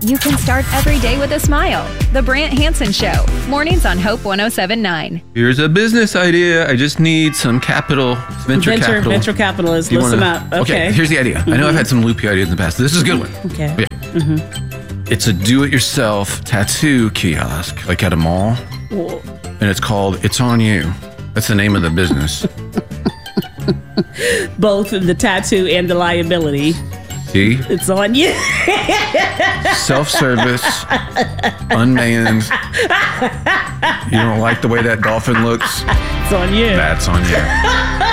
You can start every day with a smile. The Brant Hansen Show. Mornings on Hope 107.9. Here's a business idea. I just need some capital. Venture capital. Venture capitalists. Listen up. Okay. Here's the idea. I know I've had some loopy ideas in the past. This is a good one. Okay. It's a do-it-yourself tattoo kiosk, like at a mall. Whoa. And it's called It's On You. That's the name of the business. Both the tattoo and the liability. See? It's on you. Self-service, unmanned. You don't like the way that dolphin looks? It's on you. That's on you.